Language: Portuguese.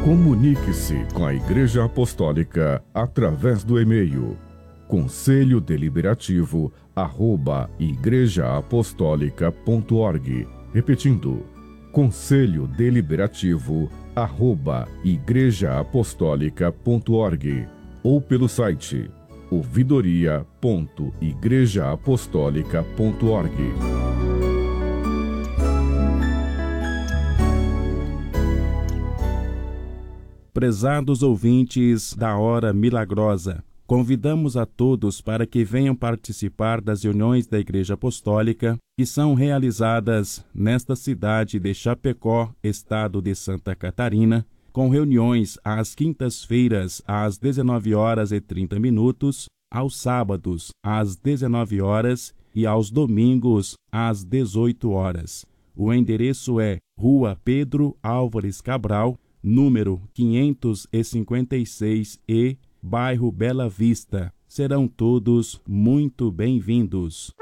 Comunique-se com a Igreja Apostólica através do e-mail conselhodeliberativo@igrejaapostólica.org. Repetindo, conselhodeliberativo@igrejaapostólica.org, ou pelo site ouvidoria.igrejaapostólica.org. Prezados ouvintes da Hora Milagrosa, convidamos a todos para que venham participar das reuniões da Igreja Apostólica que são realizadas nesta cidade de Chapecó, estado de Santa Catarina, com reuniões às quintas-feiras às 19h30, aos sábados às 19h e aos domingos às 18h. O endereço é Rua Pedro Álvares Cabral, número 556E, bairro Bela Vista. Serão todos muito bem-vindos.